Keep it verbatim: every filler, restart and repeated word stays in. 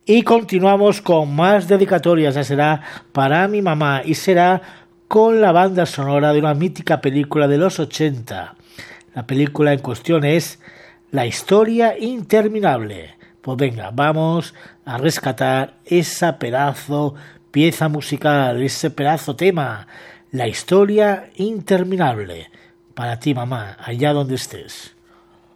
Y continuamos con más dedicatorias, ya será para mi mamá y será con la banda sonora de una mítica película de los ochenta. La película en cuestión es La historia interminable. Pues venga, vamos a rescatar esa pedazo pieza musical, ese pedazo tema, La historia interminable. Para ti, mamá, allá donde estés.